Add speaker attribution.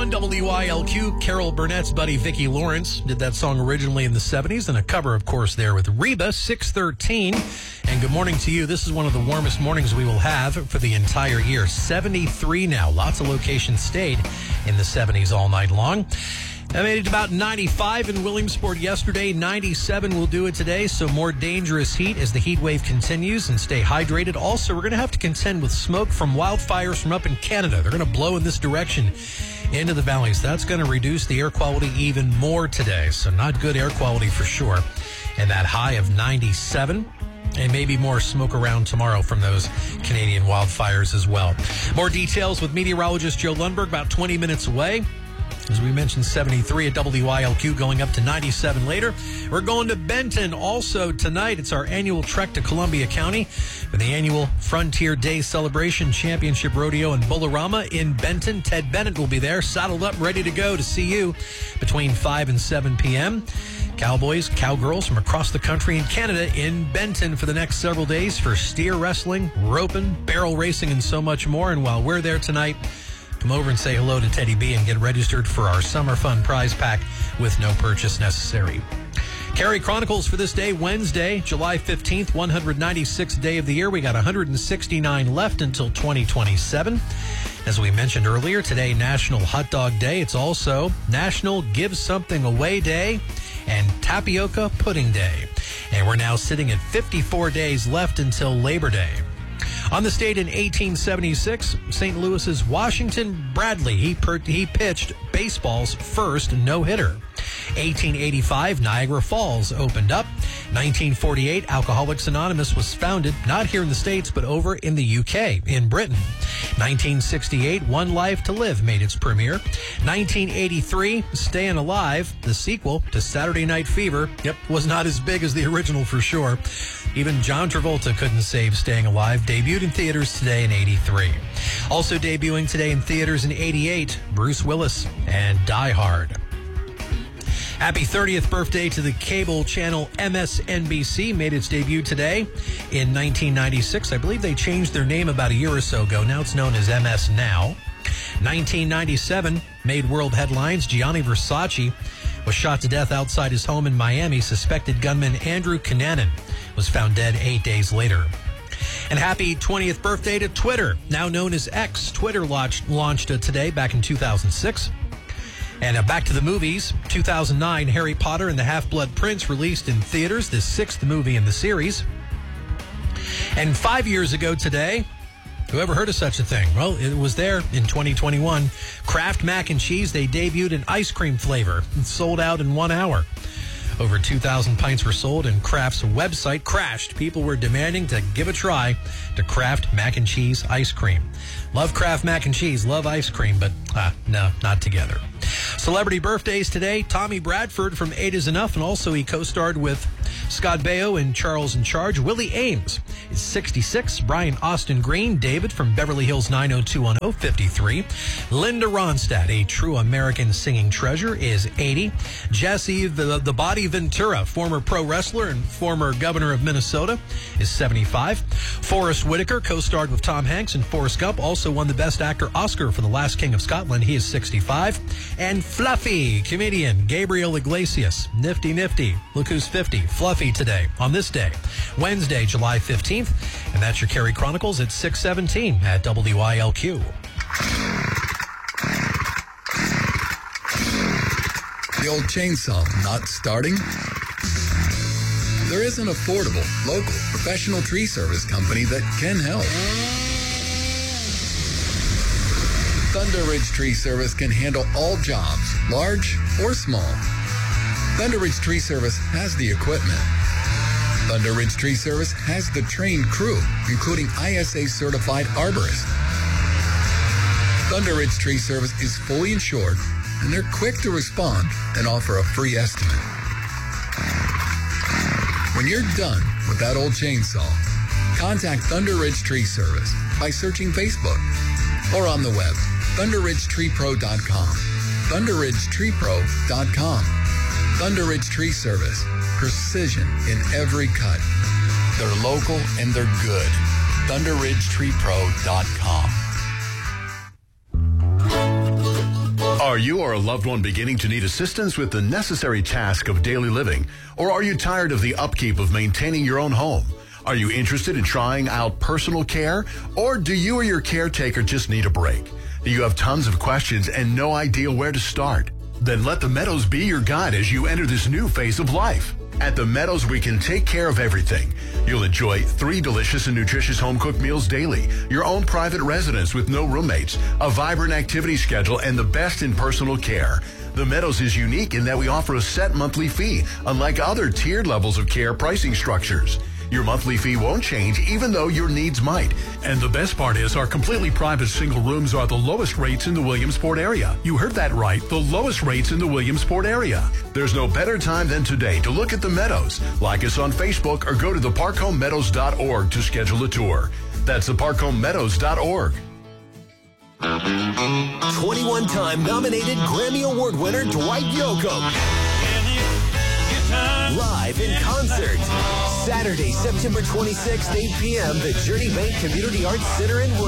Speaker 1: on WILQ. Carol Burnett's buddy Vicki Lawrence did that song originally in the 70s, and a cover, of course, there with Reba, 613. And good morning to you. This is one of the warmest mornings we will have for the entire year. 73 now. Lots of locations stayed in the 70s all night long. I made it about 95 in Williamsport yesterday. 97 will do it today, so more dangerous heat as the heat wave continues, and stay hydrated. Also, we're going to have to contend with smoke from wildfires from up in Canada. They're going to blow in this direction into the valleys. That's going to reduce the air quality even more today, so not good air quality for sure. And that high of 97. And maybe more smoke around tomorrow from those Canadian wildfires as well. More details with meteorologist Joe Lundberg about 20 minutes away. As we mentioned, 73 at WILQ, going up to 97 later. We're going to Benton also tonight. It's our annual trek to Columbia County for the annual Frontier Day Celebration Championship Rodeo and Bullarama in Benton. Ted Bennett will be there, saddled up, ready to go to see you between 5 and 7 p.m. Cowboys, cowgirls from across the country and Canada in Benton for the next several days for steer wrestling, roping, barrel racing, and so much more. And while we're there tonight, come over and say hello to Teddy B and get registered for our Summer Fun prize pack with no purchase necessary. Cary Chronicles for this day, Wednesday, July 15th, 196th day of the year. We got 169 left until 2027. As we mentioned earlier, today, National Hot Dog Day. It's also National Give Something Away Day and Tapioca Pudding Day. And we're now sitting at 54 days left until Labor Day. On the state in 1876, St. Louis's Washington Bradley, he pitched baseball's first no-hitter. 1885, Niagara Falls opened up. 1948, Alcoholics Anonymous was founded, not here in the States, but over in the UK, in Britain. 1968, One Life to Live made its premiere. 1983, Staying Alive, the sequel to Saturday Night Fever, was not as big as the original for sure. Even John Travolta couldn't save Staying Alive. Debuted in theaters today in 83. Also debuting today in theaters in 88, Bruce Willis and Die Hard. Happy 30th birthday to the cable channel MSNBC. Made its debut today in 1996. I believe they changed their name about a year or so ago. Now it's known as MS Now. 1997 made world headlines. Gianni Versace was shot to death outside his home in Miami. Suspected gunman Andrew Cunanan was found dead 8 days later. And happy 20th birthday to Twitter, now known as X. Twitter launched today back in 2006. And back to the movies. 2009, Harry Potter and the Half-Blood Prince released in theaters, the sixth movie in the series. And 5 years ago today, who ever heard of such a thing? Well, it was there in 2021. Kraft Mac and Cheese, they debuted an ice cream flavor and sold out in 1 hour. Over 2,000 pints were sold, and Kraft's website crashed. People were demanding to give a try to Kraft Mac and Cheese ice cream. Love Kraft Mac and Cheese, love ice cream, but no, not together. Celebrity birthdays today. Tommy Bradford from 8 is Enough, and also he co-starred with Scott Baio in Charles in Charge. Willie Ames is 66. Brian Austin Green, David from Beverly Hills 90210, 53. Linda Ronstadt, a true American singing treasure, is 80. Jesse the Body Ventura, former pro wrestler and former governor of Minnesota, is 75. Forrest Whitaker co-starred with Tom Hanks in Forrest Gump, also won the Best Actor Oscar for The Last King of Scotland. He is 65. And Fluffy, comedian Gabriel Iglesias, nifty. Look who's 50. Fluffy today, on this day, Wednesday, July 15th. And that's your Cary Chronicles at 6:17 at WILQ.
Speaker 2: The old chainsaw not starting? There is an affordable, local, professional tree service company that can help. Thunder Ridge Tree Service can handle all jobs, large or small. Thunder Ridge Tree Service has the equipment. Thunder Ridge Tree Service has the trained crew, including ISA-certified arborists. Thunder Ridge Tree Service is fully insured, and they're quick to respond and offer a free estimate. When you're done with that old chainsaw, contact Thunder Ridge Tree Service by searching Facebook or on the web, ThunderRidgeTreePro.com. ThunderRidgeTreePro.com. Thunder Ridge Tree Service. Precision in every cut. They're local and they're good. ThunderRidgeTreePro.com.
Speaker 3: Are you or a loved one beginning to need assistance with the necessary task of daily living? Or are you tired of the upkeep of maintaining your own home? Are you interested in trying out personal care? Or do you or your caretaker just need a break? Do you have tons of questions and no idea where to start? Then let the Meadows be your guide as you enter this new phase of life. At the Meadows, we can take care of everything. You'll enjoy 3 delicious and nutritious home-cooked meals daily, your own private residence with no roommates, a vibrant activity schedule, and the best in personal care. The Meadows is unique in that we offer a set monthly fee, unlike other tiered levels of care pricing structures. Your monthly fee won't change even though your needs might.
Speaker 4: And the best part is our completely private single rooms are the lowest rates in the Williamsport area. You heard that right, the lowest rates in the Williamsport area.
Speaker 3: There's no better time than today to look at the Meadows. Like us on Facebook or go to theparkhomemeadows.org to schedule a tour. That's theparkhomemeadows.org.
Speaker 5: 21-time nominated Grammy Award winner Dwight Yoakam. Live in concert. Saturday, September 26th, 8 p.m., the Journey Bank Community Arts Center in